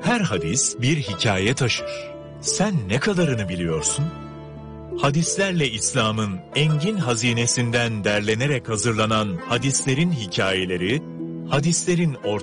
Her hadis bir hikaye taşır. Sen ne kadarını biliyorsun? Hadislerle İslam'ın engin hazinesinden derlenerek hazırlanan hadislerin hikayeleri, hadislerin